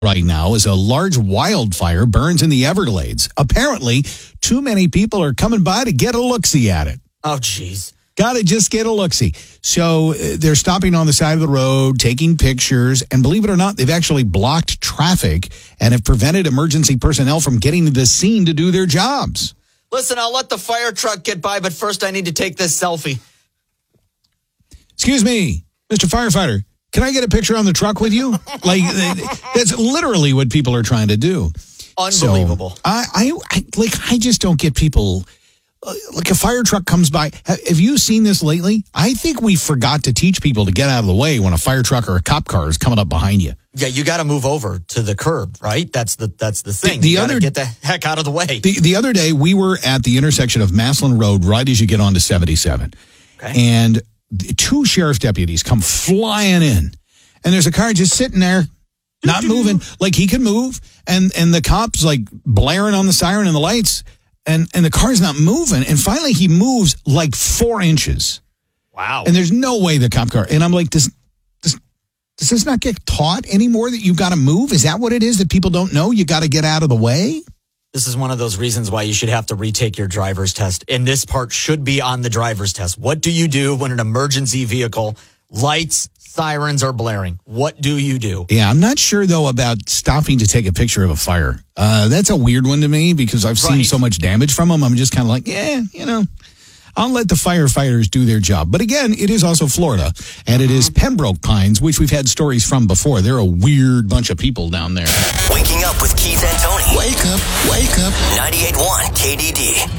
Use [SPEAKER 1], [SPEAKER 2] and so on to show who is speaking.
[SPEAKER 1] right now as a large wildfire burns in the Everglades. Apparently, too many people are coming by to get a look-see at it.
[SPEAKER 2] Oh, jeez.
[SPEAKER 1] Got to just get a look-see. So they're stopping on the side of the road, taking pictures, and believe it or not, they've actually blocked traffic and have prevented emergency personnel from getting to the scene to do their jobs.
[SPEAKER 2] Listen, I'll let the fire truck get by, but first I need to take this selfie.
[SPEAKER 1] Excuse me, Mr. Firefighter, can I get a picture on the truck with you? Like, that's literally what people are trying to do.
[SPEAKER 2] Unbelievable.
[SPEAKER 1] So, I just don't get people. Like a fire truck comes by. Have you seen this lately? I think we forgot to teach people to get out of the way when a fire truck or a cop car is coming up behind you.
[SPEAKER 2] Yeah, you got to move over to the curb, right? That's the thing. You got to get the heck out of the way.
[SPEAKER 1] The other day, we were at the intersection of Maslin Road, right as you get onto 77.
[SPEAKER 2] Okay.
[SPEAKER 1] And two sheriff's deputies come flying in. And there's a car just sitting there, not moving. Like he could move. And the cop's like blaring on the siren and the lights. And the car's not moving. And finally, he moves like 4 inches.
[SPEAKER 2] Wow.
[SPEAKER 1] And there's no way the cop car. And I'm like, does this not get taught anymore that you got to move? Is that what it is that people don't know? You got to get out of the way?
[SPEAKER 2] This is one of those reasons why you should have to retake your driver's test. And this part should be on the driver's test. What do you do when an emergency vehicle, lights, sirens are blaring? What do you do?
[SPEAKER 1] Yeah, I'm not sure, though, about stopping to take a picture of a fire. That's a weird one to me because I've seen so much damage from them. I'm just kind of like, I'll let the firefighters do their job. But again, it is also Florida, and it is Pembroke Pines, which we've had stories from before. They're a weird bunch of people down there.
[SPEAKER 3] Waking up with Keith and Tony.
[SPEAKER 1] Wake up.
[SPEAKER 3] 98.1 KDD.